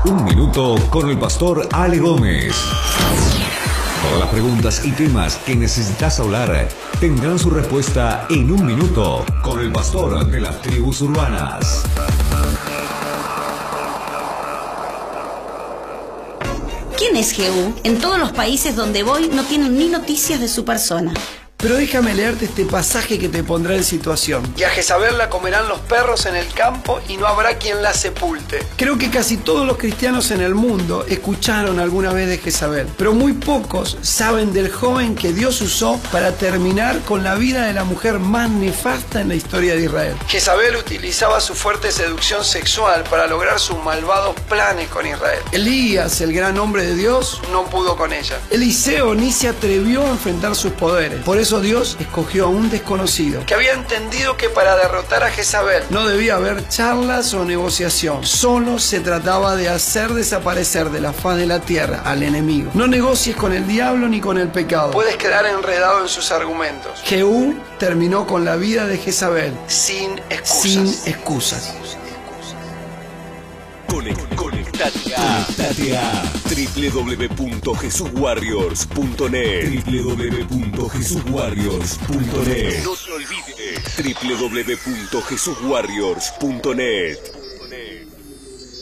Un minuto con el pastor Ale Gómez. Todas las preguntas y temas que necesitas hablar tendrán su respuesta en un minuto con el pastor de las tribus urbanas. ¿Quién es Jehú? En todos los países donde voy no tienen ni noticias de su persona. Pero déjame leerte este pasaje que te pondrá en situación. Y a Jezabel la comerán los perros en el campo y no habrá quien la sepulte. Creo que casi todos los cristianos en el mundo escucharon alguna vez de Jezabel, pero muy pocos saben del joven que Dios usó para terminar con la vida de la mujer más nefasta en la historia de Israel. Jezabel utilizaba su fuerte seducción sexual para lograr sus malvados planes con Israel. Elías, el gran hombre de Dios, no pudo con ella. Eliseo ni se atrevió a enfrentar sus poderes. Por eso Dios escogió a un desconocido que había entendido que para derrotar a Jezabel no debía haber charlas o negociación. Solo se trataba de hacer desaparecer de la faz de la tierra al enemigo. No negocies con el diablo ni con el pecado. Puedes quedar enredado en sus argumentos. Jehú terminó con la vida de Jezabel sin excusas. Conectate a www.jesuswarriors.net. www.jesuswarriors.net. No te olvides, www.jesuswarriors.net.